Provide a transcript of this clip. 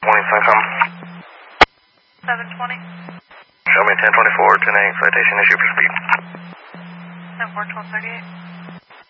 Morning, Funcom. 720. Show me 1024, 10 citation issue for speed. 74, 1238.